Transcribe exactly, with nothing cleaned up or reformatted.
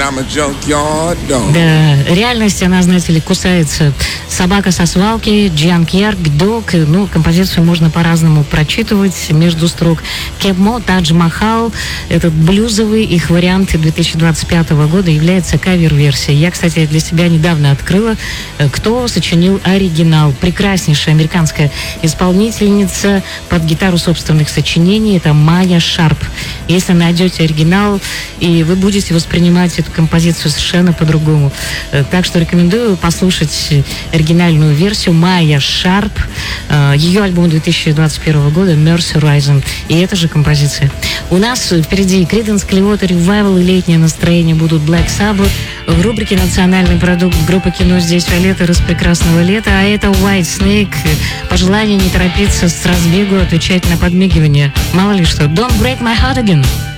Да, реальность, она, знаете ли, кусается. «Собака со свалки», «Джанкьярд», «Дог». Ну, композицию можно по-разному прочитывать между строк. «Кебмо», «Тадж Махал». Этот блюзовый их вариант две тысячи двадцать пятого года является кавер-версией. Я, кстати, для себя недавно открыла, кто сочинил оригинал. Прекраснейшая американская исполнительница под гитару собственных сочинений. Это Майя Шарп. Если найдете оригинал, и вы будете воспринимать эту композицию совершенно по-другому. Так что рекомендую послушать оригинальную версию Майя Шарп, ее альбом две тысячи двадцать первого года «Mercy Rising». И эта же композиция. У нас впереди Creedence Clearwater Revival и летнее настроение будут Black Sabbath. В рубрике «Национальный продукт» группа «Кино здесь Виолетта» из прекрасного лета, а это White Snake. Пожелание не торопиться с разбегу, отвечать на подмигивание. Мало ли что. Don't break my heart again.